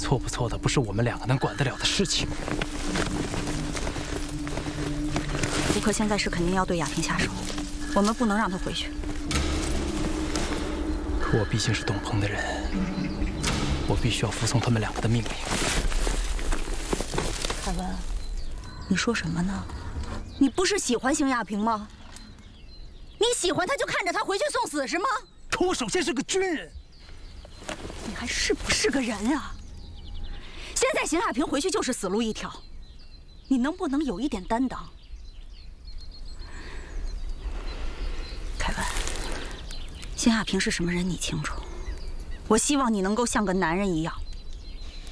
错不错的不是我们两个能管得了的事情。 吴克现在是肯定要对雅萍下手，我们不能让他回去。 可我毕竟是董鹏的人，我必须要服从他们两个的命令。 凯文，你说什么呢？你不是喜欢邢亚萍吗？你喜欢他就看着他回去送死是吗？ 可我首先是个军人。 你还是不是个人啊？现在邢亚萍回去就是死路一条，你能不能有一点担当？凯文，邢亚萍是什么人你清楚，我希望你能够像个男人一样，